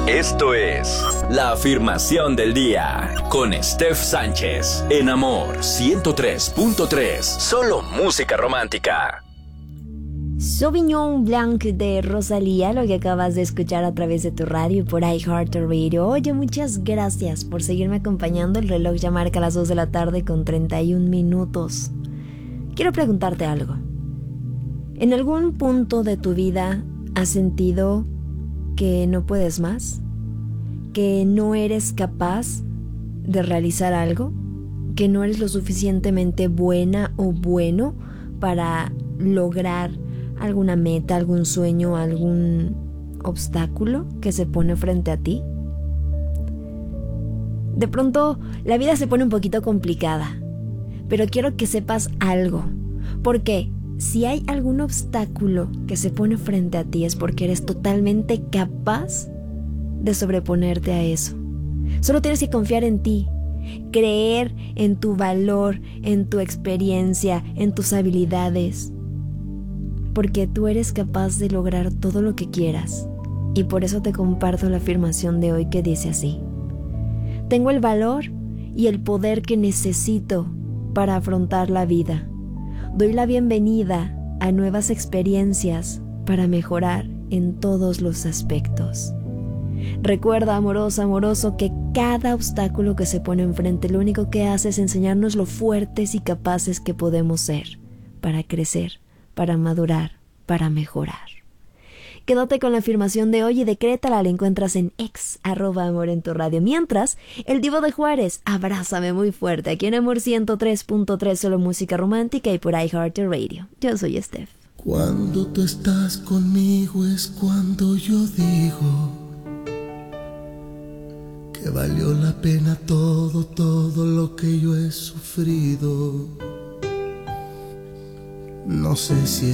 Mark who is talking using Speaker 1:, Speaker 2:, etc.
Speaker 1: Esto es La Afirmación del Día con Steph Sánchez en Amor 103.3. Solo música romántica.
Speaker 2: Sauvignon Blanc de Rosalía, lo que acabas de escuchar a través de tu radio y por iHeartRadio. Oye, muchas gracias por seguirme acompañando. El reloj ya marca las 2 de la tarde con 31 minutos. Quiero preguntarte algo. ¿En algún punto de tu vida has sentido que no puedes más? ¿Que no eres capaz de realizar algo? ¿Que no eres lo suficientemente buena o bueno para lograr alguna meta, algún sueño, algún obstáculo que se pone frente a ti? De pronto la vida se pone un poquito complicada, pero quiero que sepas algo, porque si hay algún obstáculo que se pone frente a ti es porque eres totalmente capaz de sobreponerte a eso. Solo tienes que confiar en ti, creer en tu valor, en tu experiencia, en tus habilidades, porque tú eres capaz de lograr todo lo que quieras. Y por eso te comparto la afirmación de hoy que dice así: tengo el valor y el poder que necesito para afrontar la vida. Doy la bienvenida a nuevas experiencias para mejorar en todos los aspectos. Recuerda, amorosa, amoroso, que cada obstáculo que se pone enfrente lo único que hace es enseñarnos lo fuertes y capaces que podemos ser para crecer, para madurar, para mejorar. Quédate con la afirmación de hoy y decrétala. La encuentras en @Amor en tu radio. Mientras, el Divo de Juárez, Abrázame muy fuerte, aquí en Amor 103.3, solo música romántica y por iHeartRadio. Yo soy Steph.
Speaker 3: Cuando tú estás conmigo es cuando yo digo que valió la pena todo lo que yo he sufrido. No sé si